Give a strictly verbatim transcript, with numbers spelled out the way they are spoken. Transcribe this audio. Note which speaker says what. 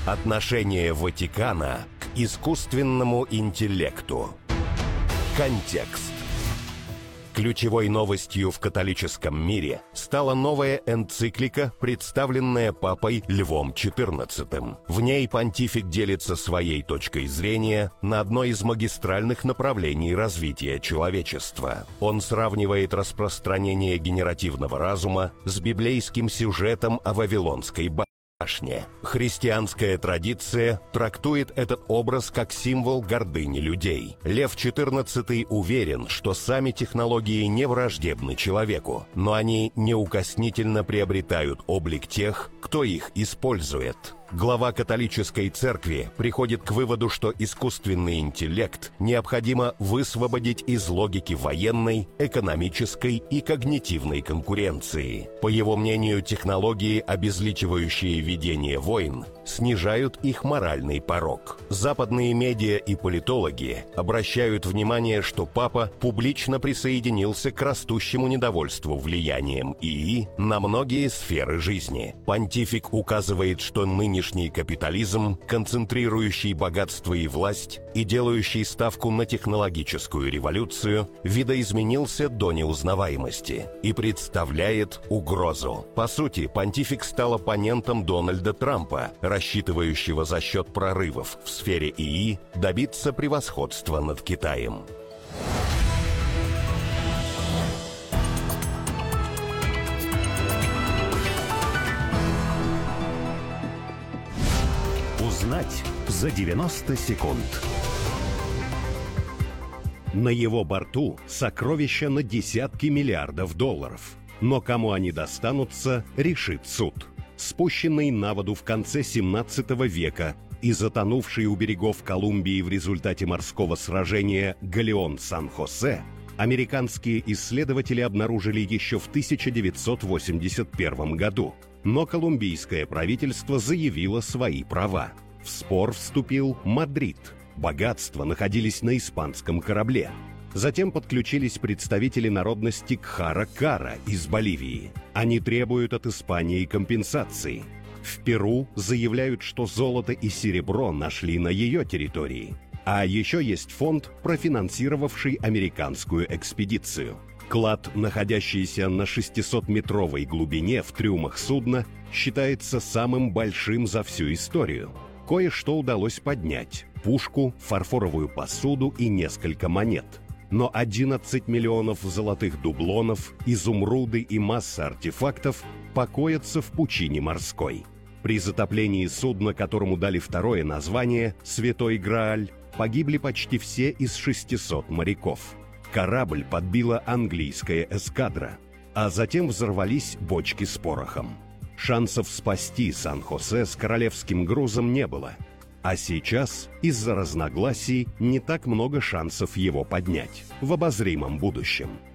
Speaker 1: Отношение Ватикана к искусственному интеллекту. Контекст. Ключевой новостью в католическом мире стала новая энциклика, представленная папой Львом четырнадцатым. В ней понтифик делится своей точкой зрения на одно из магистральных направлений развития человечества. Он сравнивает распространение генеративного разума с библейским сюжетом о Вавилонской башне. Христианская традиция трактует этот образ как символ гордыни людей. Лев четырнадцатый уверен, что сами технологии не враждебны человеку, но они неукоснительно приобретают облик тех, кто их использует. Глава католической церкви приходит к выводу, что искусственный интеллект необходимо высвободить из логики военной, экономической и когнитивной конкуренции. По его мнению, технологии, обезличивающие ведение войн, снижают их моральный порог. Западные медиа и политологи обращают внимание, что папа публично присоединился к растущему недовольству влиянием ИИ на многие сферы жизни. Понтифик указывает, что нынешний Нынешний капитализм, концентрирующий богатство и власть и делающий ставку на технологическую революцию, видоизменился до неузнаваемости и представляет угрозу. По сути, понтифик стал оппонентом Дональда Трампа, рассчитывающего за счет прорывов в сфере ИИ добиться превосходства над Китаем.
Speaker 2: Узнать за девяносто секунд. На его борту сокровища на десятки миллиардов долларов. Но кому они достанутся, решит суд. Спущенный на воду в конце семнадцатого века и затонувший у берегов Колумбии в результате морского сражения галеон Сан-Хосе, американские исследователи обнаружили еще в тысяча девятьсот восемьдесят первом году. Но колумбийское правительство заявило свои права. В спор вступил Мадрид. Богатства находились на испанском корабле. Затем подключились представители народности Кхара-Кара из Боливии. Они требуют от Испании компенсации. В Перу заявляют, что золото и серебро нашли на ее территории. А еще есть фонд, профинансировавший американскую экспедицию. Клад, находящийся на шестисотметровой глубине в трюмах судна, считается самым большим за всю историю. Кое-что удалось поднять – пушку, фарфоровую посуду и несколько монет. Но одиннадцать миллионов золотых дублонов, изумруды и масса артефактов покоятся в пучине морской. При затоплении судна, которому дали второе название «Святой Грааль», погибли почти все из шестисот моряков. Корабль подбила английская эскадра, а затем взорвались бочки с порохом. Шансов спасти Сан-Хосе с королевским грузом не было. А сейчас, из-за разногласий, не так много шансов его поднять в обозримом будущем.